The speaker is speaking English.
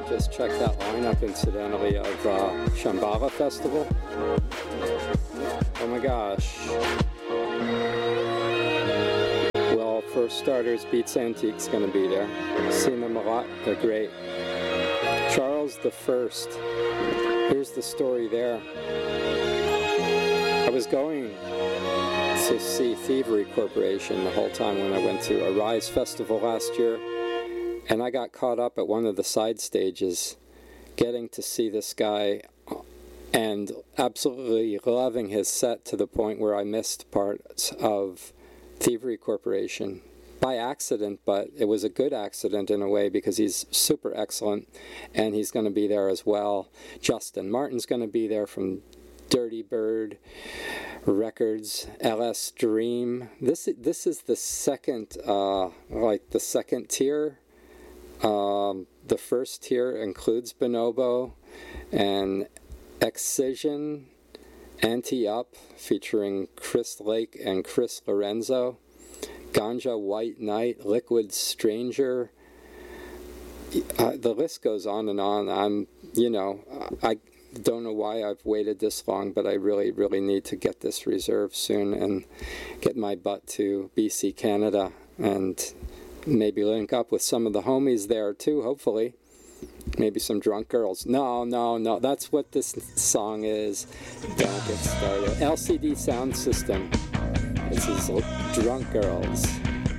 just checked that lineup, incidentally, of Shambhala Festival. Oh my gosh. Well, for starters, Beats Antique's going to be there. Seen them a lot. They're great. Charles the First. Here's the story there. I was going to see Thievery Corporation the whole time when I went to Arise Festival last year, and I got caught up at one of the side stages getting to see this guy and absolutely loving his set to the point where I missed parts of Thievery Corporation by accident, but it was a good accident in a way because he's super excellent, and he's going to be there as well. Justin Martin's going to be there from Dirty Bird Records, LS Dream. This is the second, the second tier. The first tier includes Bonobo and Excision, Anti-Up featuring Chris Lake and Chris Lorenzo, Ganja White Knight, Liquid Stranger. The list goes on and on. I don't know why I've waited this long, but I really, really need to get this reserved soon and get my butt to BC, Canada, and maybe link up with some of the homies there too, hopefully. Maybe some drunk girls. No, that's what this song is. Don't get started. LCD Sound System. This is Drunk Girls.